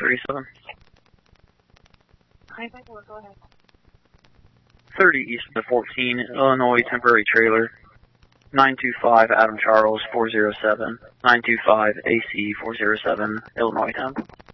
37. Hi, Michael, go ahead. 30 east of the 14, Illinois temporary trailer. 925 Adam Charles 407. 925 AC 407, Illinois temp.